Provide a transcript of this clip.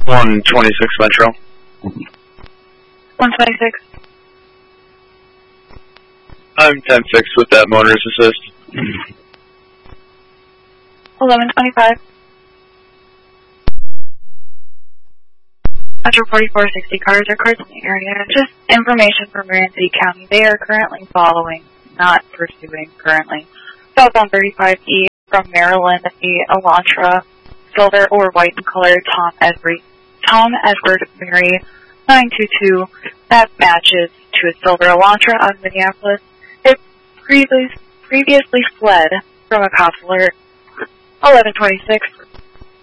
126 Metro. 126. I'm 10-6 with that motorist assist. 1125. Metro 4460 cars in the area. Just information from Marin City County. They are currently following, not pursuing currently. Southbound 35E from Maryland, the Elantra, silver or white in color, Tom Edward Mary 922. That matches to a silver Elantra out of Minneapolis. It previously fled from a cop alert. 1126.